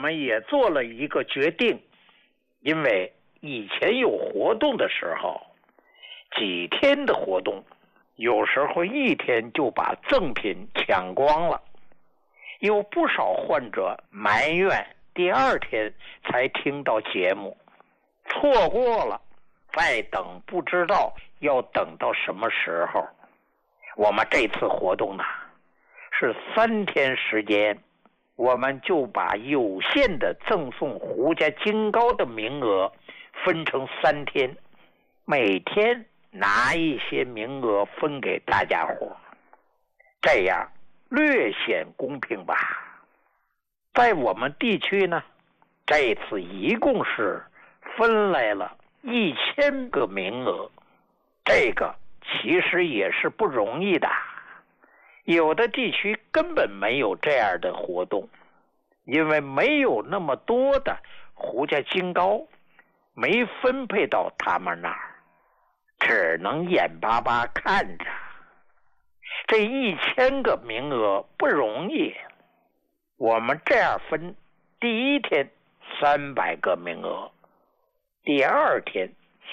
们也做了一个决定，因为以前有活动的时候，几天的活动，有时候一天就把赠品抢光了，有不少患者埋怨第二天才听到节目，错过了再等不知道要等到什么时候。我们这次活动呢是3天时间，我们就把有限的赠送胡家金糕的名额分成3天，每天拿一些名额分给大家伙，这样略显公平吧。在我们地区呢，这次一共是分来了1000个名额，这个其实也是不容易的。有的地区根本没有这样的活动，因为没有那么多的胡家金糕，没分配到他们那儿，只能眼巴巴看着。这1000个名额不容易，我们这样分，第一天300个名额，第二天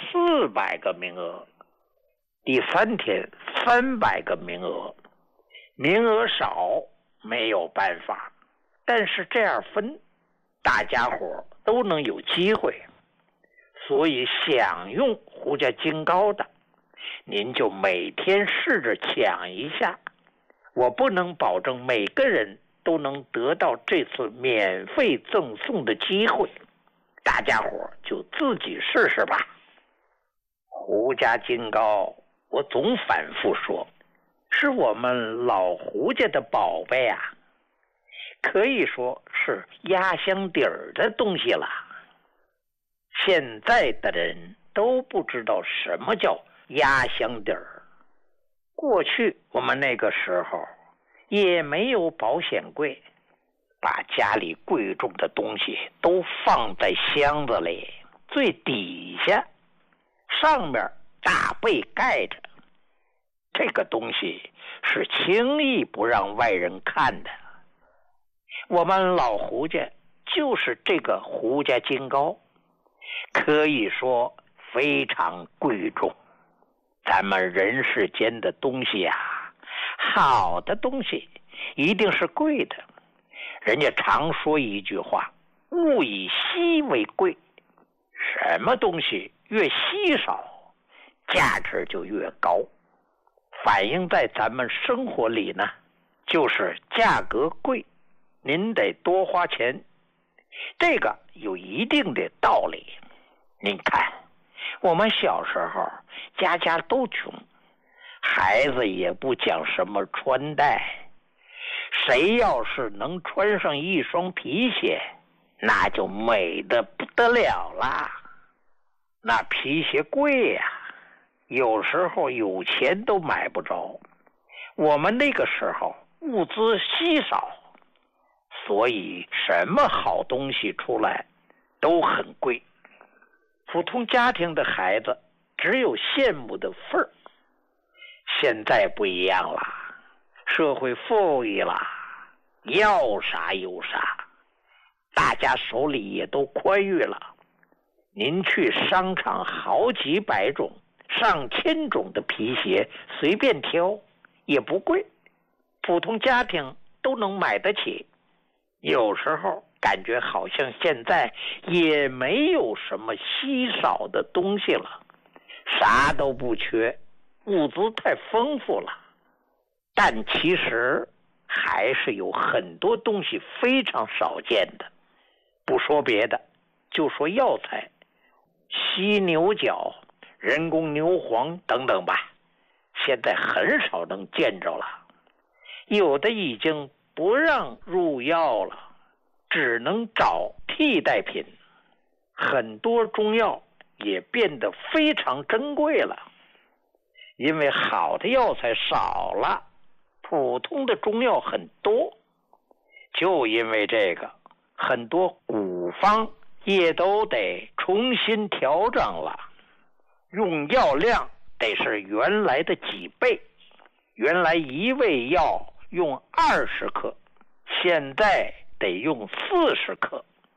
400个名额，第3天300个名额。名额少没有办法，但是这样分，大家伙都能有机会。所以想用胡家金糕的，您就每天试着抢一下。我不能保证每个人都能得到这次免费赠送的机会，大家伙就自己试试吧。胡家金糕，我总反复说，是我们老胡家的宝贝啊，可以说是压箱底儿的东西了。现在的人都不知道什么叫压箱底儿。过去我们那个时候也没有保险柜，把家里贵重的东西都放在箱子里最底下，上面大被盖着。这个东西是轻易不让外人看的。我们老胡家就是这个胡家金糕，可以说非常贵重。咱们人世间的东西啊，好的东西一定是贵的。人家常说一句话，物以稀为贵，什么东西越稀少，价值就越高。反映在咱们生活里呢，就是价格贵，您得多花钱，这个有一定的道理。您看，我们小时候家家都穷，孩子也不讲什么穿戴，谁要是能穿上一双皮鞋，那就美得不得了啦。那皮鞋贵呀，有时候有钱都买不着。我们那个时候物资稀少，所以什么好东西出来都很贵。普通家庭的孩子只有羡慕的份儿。现在不一样了，社会富裕了，要啥有啥，大家手里也都宽裕了。您去商场好几百种上千种的皮鞋随便挑，也不贵，普通家庭都能买得起。有时候感觉好像现在也没有什么稀少的东西了，啥都不缺，物资太丰富了。但其实还是有很多东西非常少见的。不说别的，就说药材，犀牛角、人工牛黄等等吧，现在很少能见着了。有的已经不让入药了，只能找替代品。很多中药也变得非常珍贵了，因为好的药材少了，普通的中药很多。就因为这个，很多古方也都得重新调整了，用药量得是原来的几倍。原来一味药用20克，现在得用40克。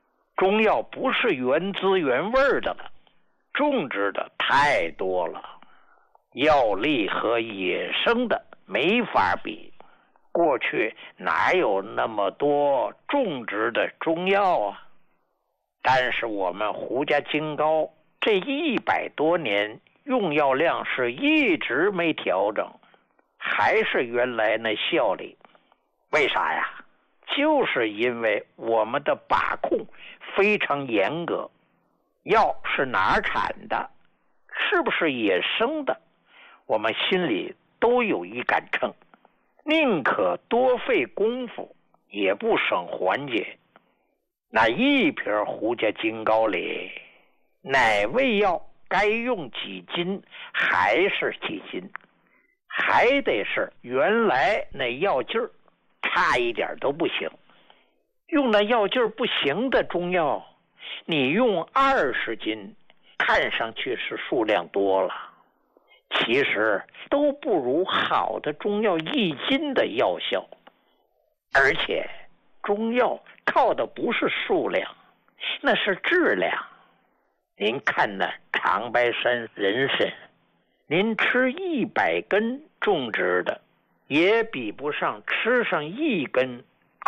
中药不是原汁原味的了，种植的太多了，药力和野生的没法比。过去哪有那么多种植的中药啊？但是我们胡家金膏这100多年用药量是一直没调整，还是原来那效力。为啥呀？就是因为我们的把控非常严格，药是哪儿产的，是不是野生的，我们心里都有一杆秤，宁可多费功夫也不省环节。那一瓶胡家金膏里，哪味药该用几斤还是几斤，还得是原来那药劲儿，差一点都不行。用那药劲儿不行的中药，你用20斤，看上去是数量多了，其实都不如好的中药1斤的药效。而且中药靠的不是数量，那是质量。您看那长白山人参，您吃100根种植的，也比不上吃上1根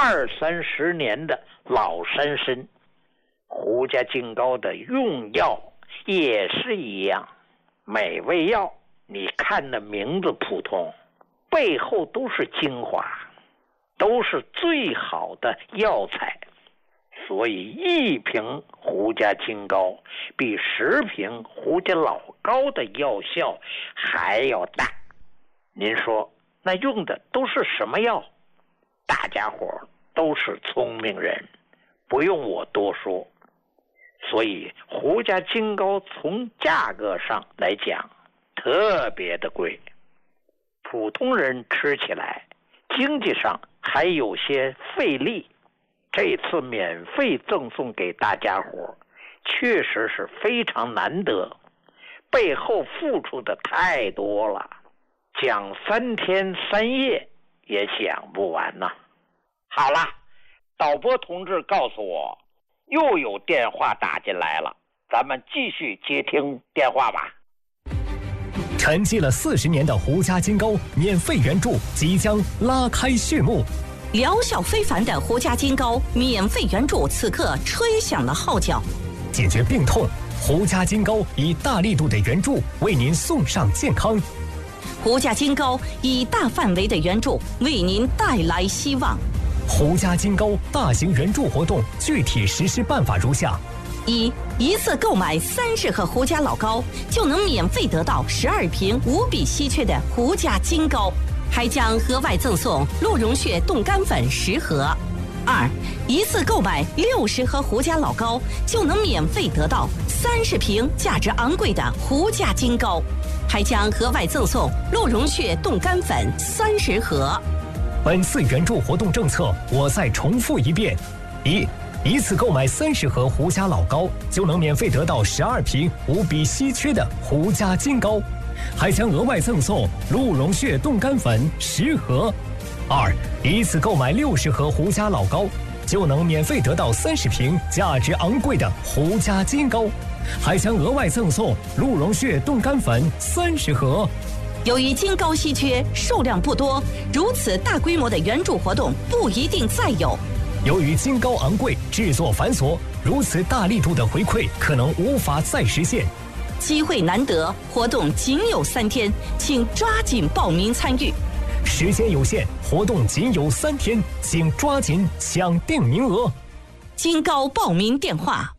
20-30年的老山参。胡家金膏的用药也是一样，每味药你看那名字普通，背后都是精华，都是最好的药材。所以1瓶胡家金膏比10瓶胡家老膏的药效还要大。您说那用的都是什么药？大家伙都是聪明人，不用我多说。所以胡家金膏从价格上来讲特别的贵，普通人吃起来经济上还有些费力。这次免费赠送给大家伙，确实是非常难得，背后付出的太多了，讲3天3夜也讲不完呐。好了，导播同志告诉我又有电话打进来了，咱们继续接听电话吧。 沉寂了40年的胡家金膏免费援助即将拉开序幕， 疗效非凡的胡家金膏免费援助此刻吹响了号角。 解决病痛，胡家金膏以大力度的援助为您送上健康。 胡家金膏以大范围的援助为您带来希望。 胡家金膏大型援助活动具体实施办法如下： 一次购买30盒胡家老膏，就能免费得到12瓶无比稀缺的胡家金膏，还将额外赠送鹿茸血冻干粉10盒。一次购买60盒胡家老膏，就能免费得到30瓶价值昂贵的胡家金膏，还将额外赠送鹿茸血冻干粉30盒。 本次援助活动政策我再重复一遍：一次购买30盒胡家老膏，就能免费得到12瓶无比稀缺的胡家金膏，还将额外赠送鹿茸血冻干粉10盒。一次购买60盒胡家老膏，就能免费得到30瓶价值昂贵的胡家金膏，还将额外赠送鹿茸血冻干粉30盒。 由于金膏稀缺，数量不多，如此大规模的援助活动不一定再有。 由于金膏昂贵，制作繁琐，如此大力度的回馈可能无法再实现。 机会难得，活动仅有3天，请抓紧报名参与。 时间有限，活动仅有3天，请抓紧抢定名额。 金膏报名电话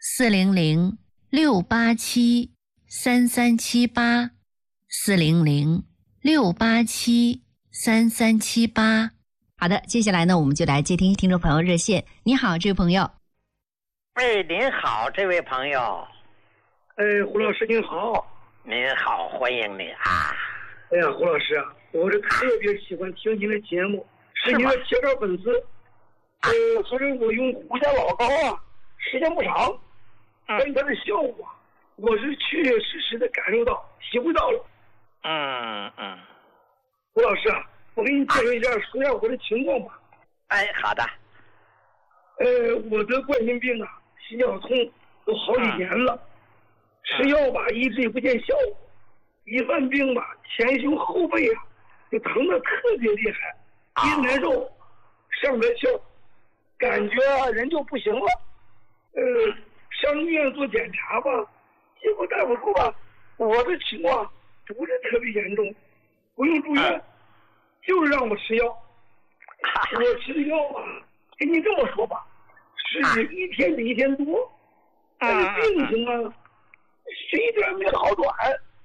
：400-687-3378，400-687-3378。好的，接下来呢，我们就来接听听众朋友热线。你好，这位朋友。 喂，您好，这位朋友。 胡老师您好。 您好，欢迎你啊。 哎呀，胡老师啊，我是特别喜欢听您的节目，是您的铁杆粉丝。可是我用胡家老膏啊，时间不长，但是它的效果，我是确确实实的感受到、体会到了。胡老师啊，我给你介绍一下，说一下我的情况吧。 哎，好的。 我得冠心病啊， 心绞痛都好几年了，吃药吧一直也不见效果，一犯病吧前胸后背啊就疼得特别厉害，一难受上不来气，感觉人就不行了。上医院做检查吧，结果大夫说吧，我的情况不是特别严重，不用住院，就是让我吃药。我吃的药吧，跟你这么说吧，是一天比一天多，但是病情啊，是一点没好转。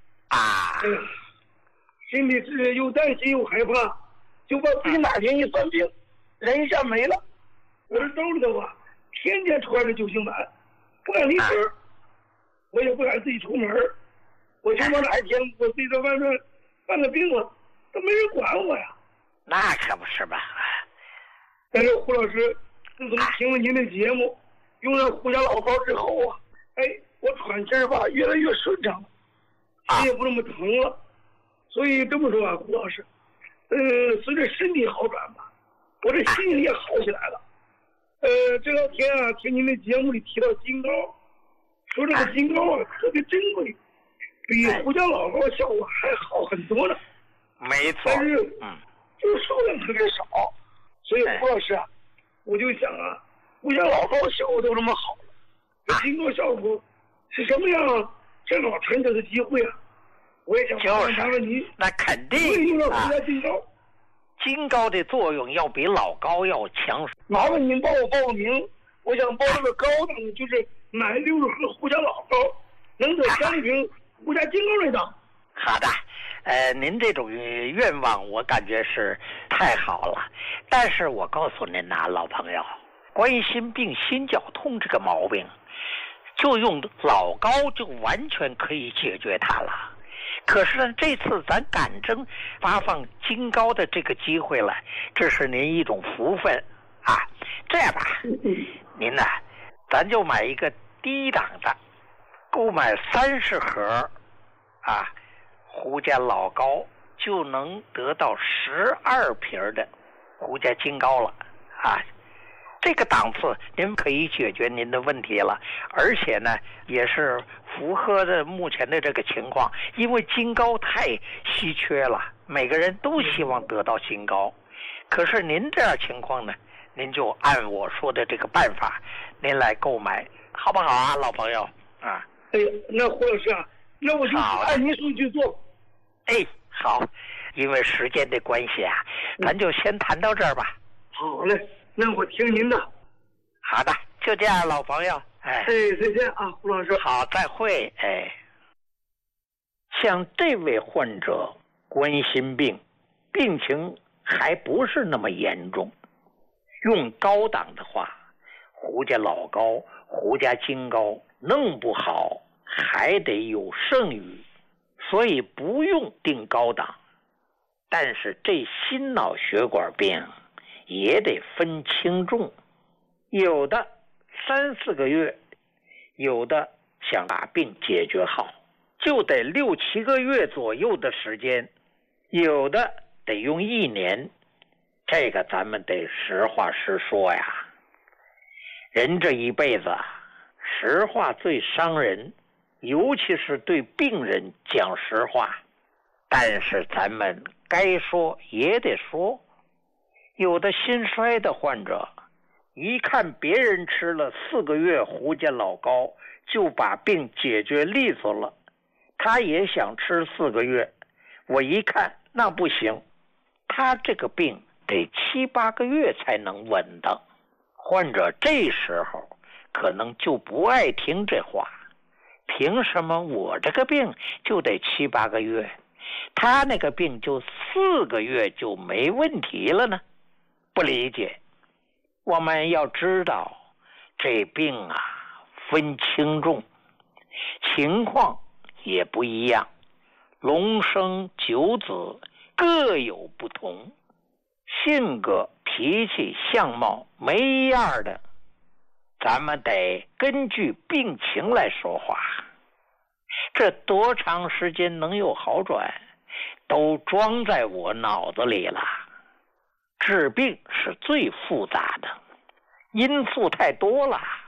心里是又担心又害怕，就把自己哪天一犯病，人一下没了。我这兜里头啊，天天揣着救心丸，不敢离身，我也不敢自己出门，我就怕哪一天我自己在外面犯了病了，都没人管我呀。 那可不是吧？ 但是胡老师，自从听了您的节目，用了胡家老膏之后啊，我喘气儿吧越来越顺畅，也不那么疼了。所以这么说啊，胡老师，随着身体好转吧，我这心里也好起来了。这两天啊，听您的节目里提到金膏，说这个金膏啊特别珍贵，比胡家老膏效果还好很多呢。 没错。 但是，就数量特别少，所以胡老师啊，我就想啊，胡家老膏效果都这么好了，这金膏效果是什么样？正好趁这个机会啊，我也想问问您， 那肯定用了胡家金膏。 金膏的作用要比老膏要强。 麻烦您帮我报个名，我想报这个高档的，就是买60盒胡家老膏，能得3瓶胡家金膏那档。 好的，您这种愿望我感觉是太好了，但是我告诉您呐，老朋友，冠心病、心绞痛这个毛病，就用老膏就完全可以解决它了。可是呢，这次咱赶正发放金膏的这个机会了，这是您一种福分啊。这样吧，您呢，咱就买一个低档的，购买30盒啊，胡家老膏就能得到12瓶的胡家金膏了啊。这个档次您可以解决您的问题了，而且呢也是符合的目前的这个情况，因为金膏太稀缺了，每个人都希望得到金膏。可是您这样情况呢，您就按我说的这个办法您来购买，好不好啊，老朋友啊？ 那胡老师啊，那我就按您说去做。 好，因为时间的关系啊，咱就先谈到这儿吧。 好嘞，那我听您的。 好的，就这样，老朋友。 再见啊，胡老师。 好，再会。像这位患者冠心病，病情还不是那么严重，用高档的话，胡家老膏、胡家金膏弄不好还得有剩余，所以不用定高档。但是这心脑血管病也得分轻重，有的3、4个月，有的想把病解决好就得6、7个月左右的时间，有的得用1年。这个咱们得实话实说呀，人这一辈子实话最伤人，尤其是对病人讲实话。但是咱们该说也得说，有的心衰的患者一看别人吃了4个月胡家老膏就把病解决利索了，他也想吃4个月，我一看那不行，他这个病得7、8个月才能稳当。患者这时候可能就不爱听这话，凭什么我这个病就得7、8个月，他那个病就4个月就没问题了呢？不理解。我们要知道这病啊分轻重，情况也不一样，龙生九子各有不同，性格脾气相貌没样的，咱们得根据病情来说话。这多长时间能有好转，都装在我脑子里了。治病是最复杂的，因素太多了。